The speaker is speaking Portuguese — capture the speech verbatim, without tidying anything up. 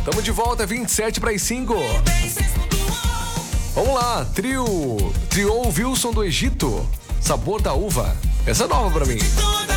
Tamo de volta, vinte e sete para as cinco. Vamos lá, trio. Trio Wilson do Egito. Sabor da uva. Essa é nova pra mim.